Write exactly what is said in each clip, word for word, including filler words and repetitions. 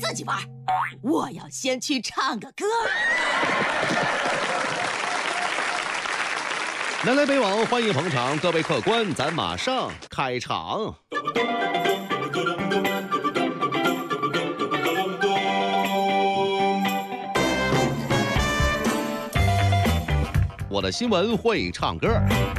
自己玩，我要先去唱个歌。 南来北往，欢迎捧场，各位客官，咱马上开场。我的新闻会唱歌。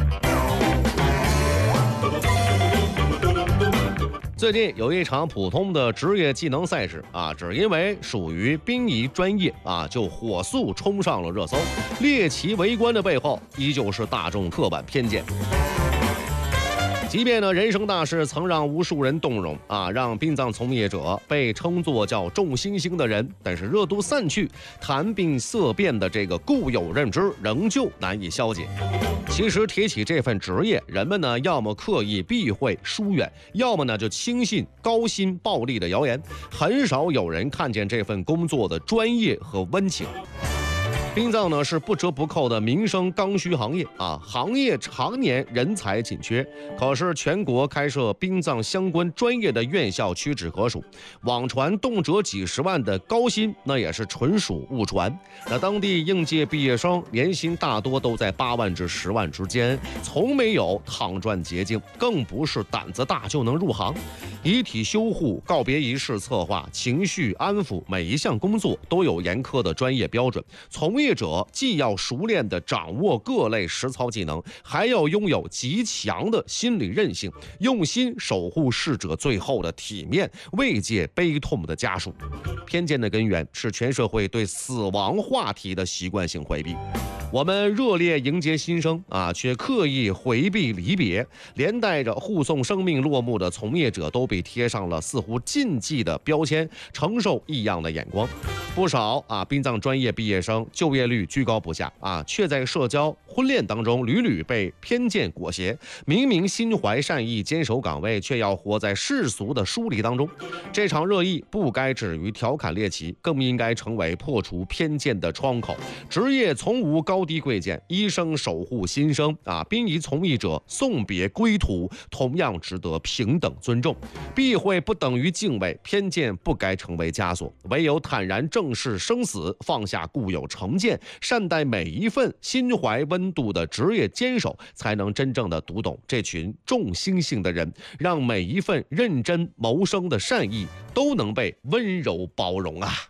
最近有一场普通的职业技能赛事啊，只因为属于殡仪专业啊，就火速冲上了热搜。猎奇围观的背后，依旧是大众刻板偏见。即便呢，人生大事曾让无数人动容啊，让殡葬从业者被称作叫众星星的人，但是热度散去，谈病色变的这个固有认知仍旧难以消解。其实提起这份职业，人们呢要么刻意避讳疏远，要么呢就轻信高薪暴利的谣言，很少有人看见这份工作的专业和温情。殡葬呢是不折不扣的民生刚需行业啊，行业常年人才紧缺，可是全国开设殡葬相关专业的院校屈指可数，网传动辄几十万的高薪，那也是纯属误传。那当地应届毕业生年薪大多都在八万至十万之间，从没有躺赚捷径，更不是胆子大就能入行。遗体修护、告别仪式策划、情绪安抚，每一项工作都有严苛的专业标准。从业者既要熟练地掌握各类实操技能，还要拥有极强的心理韧性，用心守护逝者最后的体面，慰藉悲痛的家属。偏见的根源是全社会对死亡话题的习惯性回避。我们热烈迎接新生啊，却刻意回避离别，连带着护送生命落幕的从业者都被贴上了似乎禁忌的标签，承受异样的眼光。不少啊殡葬专业毕业生就业率居高不下啊，却在社交婚恋当中屡屡被偏见裹挟。明明心怀善意，坚守岗位，却要活在世俗的疏离当中。这场热议不该止于调侃猎奇，更应该成为破除偏见的窗口。职业从无高低贵贱，医生守护新生啊，殡仪从业者送别归途，同样值得平等尊重。避讳不等于敬畏，偏见不该成为枷锁。唯有坦然正视生死，放下固有成见，善待每一份心怀温度的职业坚守，才能真正的读懂这群众星星的人，让每一份认真谋生的善意都能被温柔包容啊。